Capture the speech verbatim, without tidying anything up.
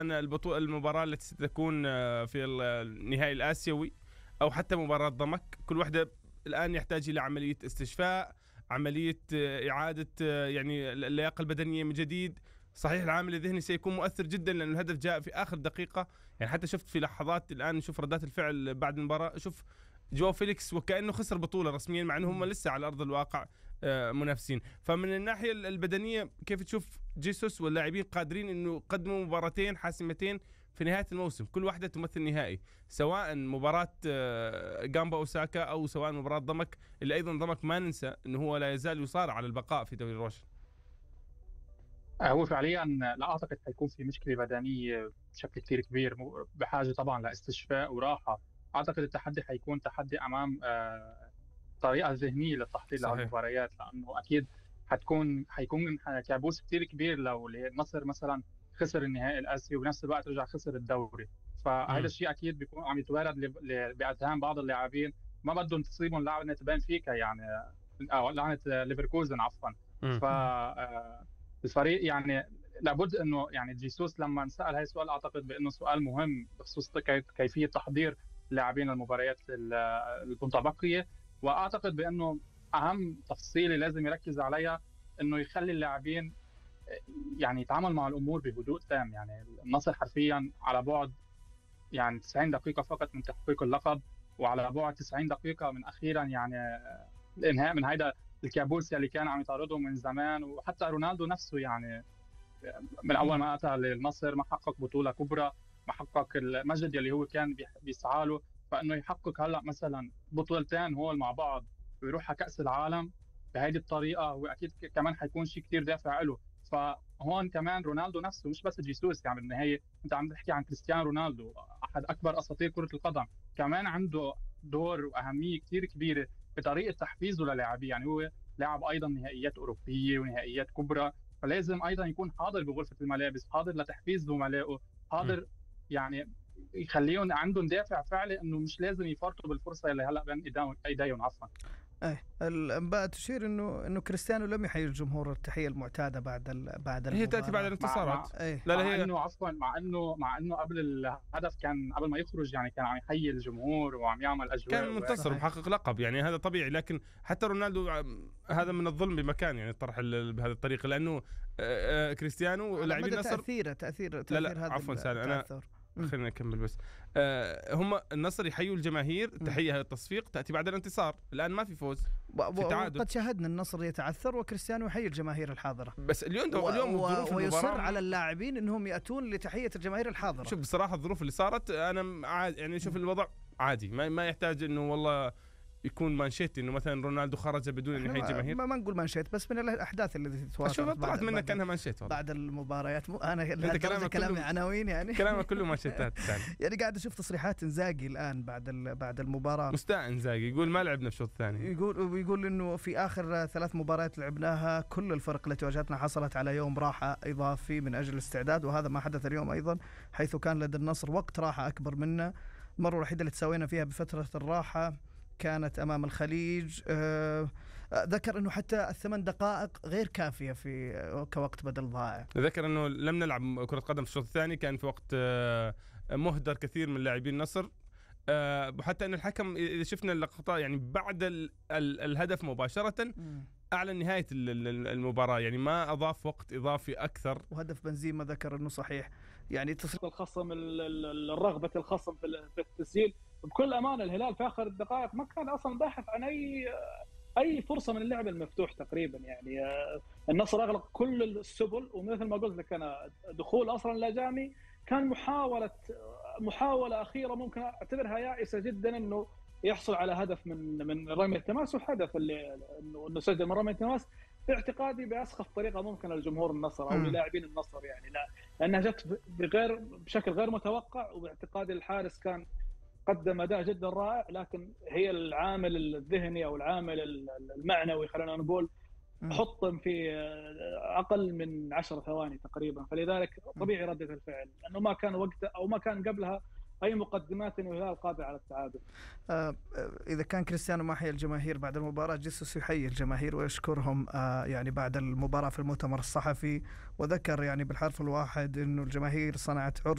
البطولة المباراة التي ستكون في النهائي الآسيوي أو حتى مباراة ضمك، كل واحدة الآن يحتاج إلى عملية استشفاء، عملية إعادة يعني اللياقة البدنية من جديد. صحيح العامل الذهني سيكون مؤثر جدا لأن الهدف جاء في آخر دقيقة، يعني حتى شفت في لحظات الآن نشوف ردات الفعل بعد المباراة، شوف جواو فيليكس وكأنه خسر بطولة رسميا مع أنهم لسه على أرض الواقع منافسين. فمن الناحية البدنية كيف تشوف جيسوس واللاعبين قادرين أنه يقدموا مباراتين حاسمتين في نهاية الموسم، كل واحدة تمثل نهائي، سواء مباراة جامبا أوساكا أو سواء مباراة ضمك، اللي أيضا ضمك ما ننسى أنه هو لا يزال يصارع على البقاء في دوري روشن. هو فعليا لا أعتقد حيكون في مشكلة بدنية بشكل كثير كبير، بحاجة طبعا لاستشفاء وراحة. أعتقد التحدي حيكون تحدي أمام طريقة ذهنية للتحضير لهالمباريات، لأنه أكيد حتكون حيكون كابوس كثير كبير لو النصر مثلا خسر النهائي الآسيوي وبنفس الوقت رجع خسر الدوري. فهذا الشيء أكيد بيكون عم يتوارد بأذهان بعض اللاعبين، ما بدهم تصيبهم لعنة بنفيكا يعني أو لعنة ليفركوزن عفوا. ف الفريق يعني لابد انه يعني جيسوس لما سأل هاي السؤال اعتقد بانه سؤال مهم بخصوص كيفيه تحضير لاعبين المباريات المتبقيه، واعتقد بانه اهم تفصيله لازم يركز عليها انه يخلي اللاعبين يعني يتعامل مع الامور بهدوء تام. يعني النصر حرفيا على بعد يعني تسعين دقيقه فقط من تحقيق اللقب، وعلى بعد تسعين دقيقه من اخيرا يعني الانهاء من هيدا الكابوس اللي كان عم يطارده من زمان. وحتى رونالدو نفسه يعني من اول ما اتى للنصر ما حقق بطوله كبرى، ما حقق المجد اللي هو كان بيسعى له، فانه يحقق هلا مثلا بطولتين هول مع بعض ويروح على كاس العالم بهذه الطريقه، واكيد كمان حيكون شيء كثير دافع له. فهون كمان رونالدو نفسه مش بس جيسوس، يعني بالنهايه انت عم تحكي عن كريستيانو رونالدو احد اكبر اساطير كره القدم، كمان عنده دور واهميه كثير كبيره بطريقه تحفيزه للاعبيه. يعني هو لاعب ايضا نهائيات اوروبيه ونهائيات كبرى، فلازم ايضا يكون حاضر بغرفه الملابس، حاضر لتحفيز زملائه، حاضر يعني يخليهم عندهم دافع فعلي انه مش لازم يفرطوا بالفرصه اللي هلا بين ايديهم عفوا. ايه الانباء تشير انه انه كريستيانو لم يحيي الجمهور التحيه المعتاده بعد ال بعد هي تاتي بعد الانتصارات. ايه لا لا هي انه عفوا مع انه مع انه قبل الهدف كان قبل ما يخرج يعني كان عم يحيي الجمهور وعم يعمل اجواء، كان منتصر ومحقق لقب، يعني هذا طبيعي. لكن حتى رونالدو هذا من الظلم بمكان يعني طرح بهذه الطريقه، لانه كريستيانو لاعبين النصر تاثيره تاثير تاثير لا لا هذا عفوا سالم انا خلينا نكمل بس. آه هم النصر يحيوا الجماهير تحية التصفيق تأتي بعد الانتصار، الآن ما في فوز في تعادل. قد شاهدنا النصر يتعثر وكريستيانو يحيي الجماهير الحاضرة، بس اليوم و... اليوم و... الظروف ويصر على اللاعبين انهم يأتون لتحية الجماهير الحاضرة. شوف بصراحة الظروف اللي صارت انا عاد يعني شوف الوضع عادي، ما, ما يحتاج انه والله يكون مانشيت انه مثلا رونالدو خرج بدون ان يحيي الجماهير. ما, ما نقول مانشيت، بس من الاحداث التي تتواصل شوف طلعت منك كانها مانشيت بعد المباريات. مو انا انت كلامك كلامي عناوين يعني كلامك كله مانشيتات يعني قاعد اشوف تصريحات انزاغي الان بعد بعد المباراه. مستاء انزاغي يقول ما لعبنا الشوط الثاني، يقول ويقول انه في اخر ثلاث مباريات لعبناها كل الفرق التي واجهتنا حصلت على يوم راحه اضافي من اجل الاستعداد، وهذا ما حدث اليوم ايضا، حيث كان لدى النصر وقت راحه اكبر منا. المره الوحيده اللي تساوينا فيها بفتره الراحه كانت أمام الخليج. أه ذكر أنه حتى الثمان دقائق غير كافية في كوقت بدل ضائع. ذكر أنه لم نلعب كرة قدم في الشوط الثاني، كان في وقت مهدر كثير من لاعبين النصر، وحتى أن الحكم إذا شفنا اللقطة يعني بعد ال ال الهدف مباشرة م. أعلن نهاية المباراة، يعني ما أضاف وقت إضافي أكثر. وهدف بنزيما ذكر أنه صحيح يعني تصريح الخصم الرغبة الخصم في التسجيل. بكل أمانة الهلال في آخر الدقائق ما كان أصلا باحث عن أي أي فرصة من اللعب المفتوح تقريبا، يعني النصر أغلق كل السبل، ومثل ما قلت لك أنا دخول أصلا لاجامي كان محاولة محاولة أخيرة ممكن أعتبرها يائسة جدا إنه يحصل على هدف من من رمية التماس، وحدث اللي إنه سجل من رمية التماس باعتقادي بأسخف طريقة ممكنة لجمهور النصر أو للاعبين النصر، يعني لا لأنها جت بغير بشكل غير متوقع، وباعتقادي الحارس كان قدم أداء جدا رائع، لكن هي العامل الذهني أو العامل المعنوي خلينا نقول حطم في أقل من عشر ثواني تقريبا، فلذلك طبيعي ردة الفعل لأنه ما كان وقت أو ما كان قبلها أي مقدمات إنه الهلال قادر على التعادل. آه إذا كان كريستيانو ما حيا الجماهير بعد المباراة، جيسوس يحيي الجماهير ويشكرهم آه يعني بعد المباراة في المؤتمر الصحفي، وذكر يعني بالحرف الواحد إنه الجماهير صنعت عرض